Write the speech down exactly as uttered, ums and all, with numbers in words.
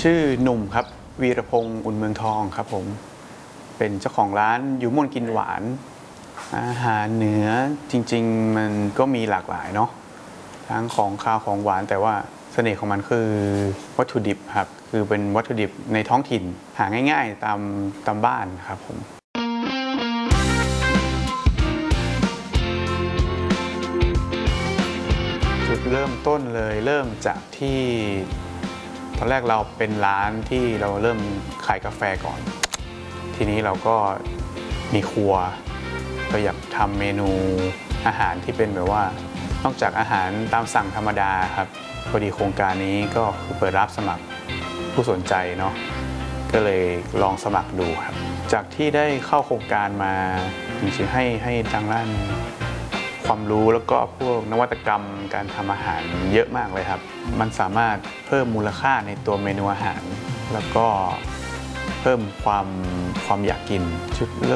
ชื่อหนุ่มครับวีรพงศ์อุ่นเมืองทองครับผมเป็นเจ้าของร้านยูม่วนกินหวานอาหารเหนือจริงๆมันก็มีหลากหลายเนาะทั้งของคาวของหวานแต่ว่าเสน่ห์ของมันคือวัตถุดิบครับคือเป็นวัตถุดิบในท้องถิ่นหาง่ายๆตามตามบ้านครับผมจุดเริ่มต้นเลยเริ่มจากที่ตอนแรกเราเป็นร้านที่เราเริ่มขายกาแฟก่อนทีนี้เราก็มีครัวเราอยากทำเมนูอาหารที่เป็นแบบว่านอกจากอาหารตามสั่งธรรมดาครับพอดีโครงการนี้ก็เปิดรับสมัครผู้สนใจเนาะก็เลยลองสมัครดูครับจากที่ได้เข้าโครงการมาจริงๆให้ให้ทางด้านความรู้แล้วก็พวกนวัตกรรมการทำอาหารเยอะมากเลยครับมันสามารถเพิ่มมูลค่าในตัวเมนูอาหารแล้วก็เพิ่มความความอยากกินจุด